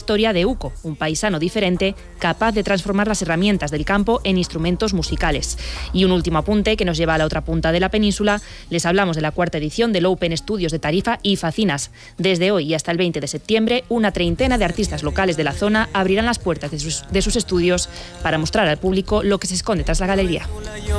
historia de Uco, un paisano diferente capaz de transformar las herramientas del campo en instrumentos musicales. Y un último apunte que nos lleva a la otra punta de la península. Les hablamos de la 4ª edición del Open Studios de Tarifa y Facinas. Desde hoy y hasta el 20 de septiembre, una treintena de artistas locales de la zona abrirán las puertas de sus estudios para mostrar al público lo que se esconde tras la galería.